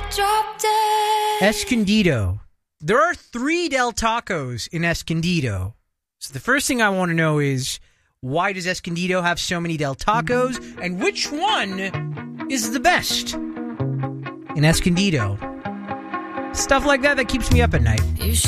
Escondido. There are 3 Del Tacos in Escondido. So the first thing I want to know is, why does Escondido have so many Del Tacos? And which one is the best in Escondido? Stuff like that keeps me up at night.